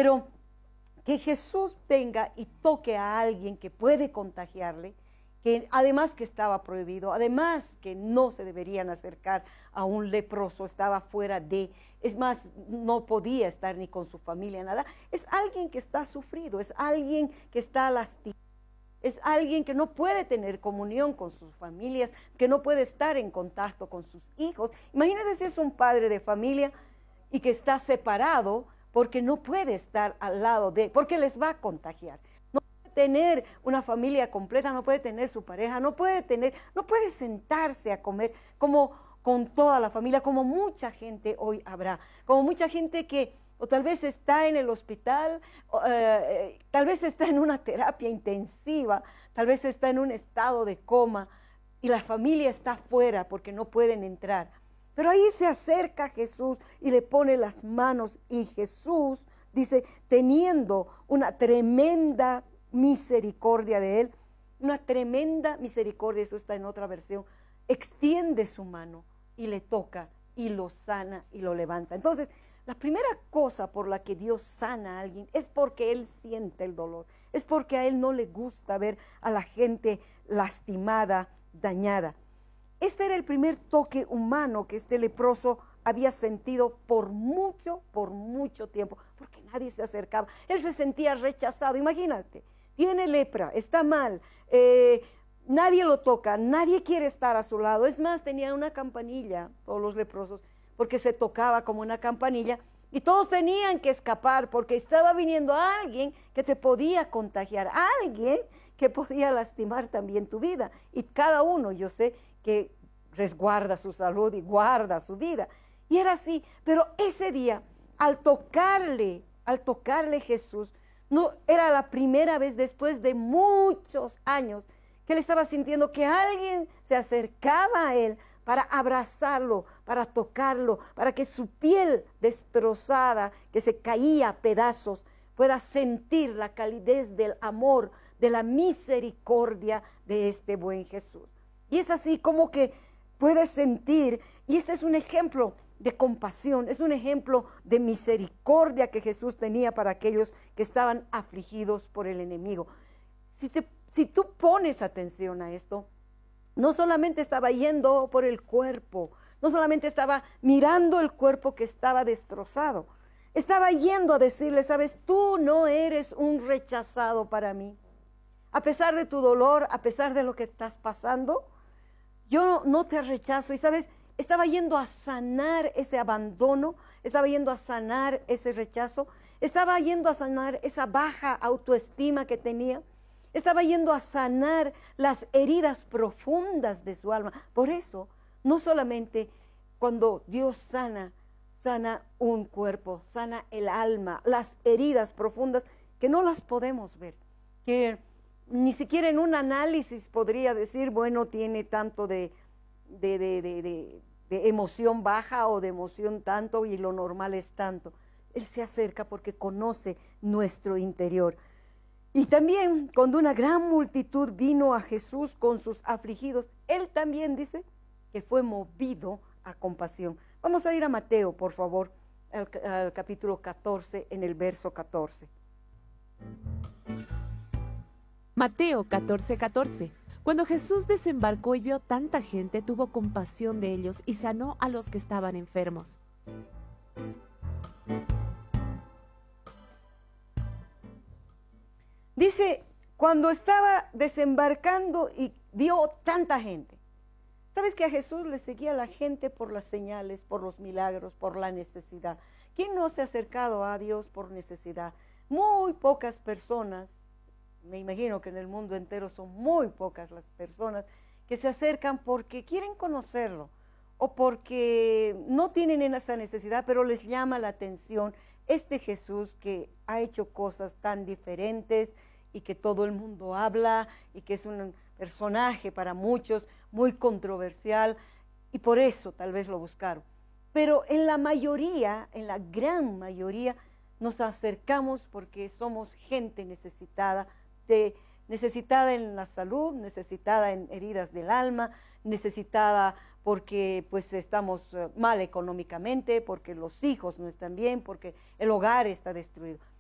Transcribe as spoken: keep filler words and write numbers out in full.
Pero que Jesús venga y toque a alguien que puede contagiarle, que además que estaba prohibido, además que no se deberían acercar a un leproso, estaba fuera de, es más, no podía estar ni con su familia, nada. Es alguien que está sufrido, es alguien que está lastimado, es alguien que no puede tener comunión con sus familias, que no puede estar en contacto con sus hijos. Imagínense si es un padre de familia y que está separado porque no puede estar al lado de, porque les va a contagiar. No puede tener una familia completa, no puede tener su pareja, no puede tener, no puede sentarse a comer como con toda la familia, como mucha gente hoy habrá, como mucha gente que o tal vez está en el hospital, eh, tal vez está en una terapia intensiva, tal vez está en un estado de coma y la familia está afuera porque no pueden entrar. Pero ahí se acerca Jesús y le pone las manos y Jesús dice, teniendo una tremenda misericordia de él, una tremenda misericordia, eso está en otra versión, extiende su mano y le toca y lo sana y lo levanta. Entonces, la primera cosa por la que Dios sana a alguien es porque Él siente el dolor, es porque a Él no le gusta ver a la gente lastimada, dañada. Este era el primer toque humano que este leproso había sentido por mucho, por mucho tiempo, porque nadie se acercaba. Él se sentía rechazado, imagínate, tiene lepra, está mal, eh, nadie lo toca, nadie quiere estar a su lado. Es más, tenía una campanilla, todos los leprosos, porque se tocaba como una campanilla y todos tenían que escapar porque estaba viniendo alguien que te podía contagiar, alguien que podía lastimar también tu vida. Y cada uno, yo sé que resguarda su salud y guarda su vida. Y era así, pero ese día, al tocarle, al tocarle Jesús, no era la primera vez después de muchos años que él estaba sintiendo que alguien se acercaba a él para abrazarlo, para tocarlo, para que su piel destrozada, que se caía a pedazos, pueda sentir la calidez del amor, de la misericordia de este buen Jesús. Y es así como que puedes sentir, y este es un ejemplo de compasión, es un ejemplo de misericordia que Jesús tenía para aquellos que estaban afligidos por el enemigo. Si, te, si tú pones atención a esto, no solamente estaba yendo por el cuerpo, no solamente estaba mirando el cuerpo que estaba destrozado, estaba yendo a decirle, sabes, tú no eres un rechazado para mí. A pesar de tu dolor, a pesar de lo que estás pasando, yo no te rechazo. Y sabes, estaba yendo a sanar ese abandono, estaba yendo a sanar ese rechazo, estaba yendo a sanar esa baja autoestima que tenía. Estaba yendo a sanar las heridas profundas de su alma. Por eso, no solamente cuando Dios sana, sana un cuerpo, sana el alma, las heridas profundas que no las podemos ver, que ni siquiera en un análisis podría decir, bueno, tiene tanto de, de, de, de, de, de emoción baja o de emoción tanto y lo normal es tanto. Él se acerca porque conoce nuestro interior. Y también cuando una gran multitud vino a Jesús con sus afligidos, él también dice que fue movido a compasión. Vamos a ir a Mateo, por favor, al, al capítulo catorce, en el verso catorce. Mateo catorce, catorce. Cuando Jesús desembarcó y vio tanta gente, tuvo compasión de ellos y sanó a los que estaban enfermos. Dice, cuando estaba desembarcando y vio tanta gente. ¿Sabes que a Jesús le seguía la gente por las señales, por los milagros, por la necesidad? ¿Quién no se ha acercado a Dios por necesidad? Muy pocas personas, me imagino que en el mundo entero son muy pocas las personas que se acercan porque quieren conocerlo o porque no tienen esa necesidad, pero les llama la atención este Jesús que ha hecho cosas tan diferentes y que todo el mundo habla y que es un personaje para muchos muy controversial y por eso tal vez lo buscaron. Pero en la mayoría, en la gran mayoría, nos acercamos porque somos gente necesitada, de, necesitada en la salud, necesitada en heridas del alma, necesitada porque pues estamos mal económicamente, porque los hijos no están bien, porque el hogar está destruido.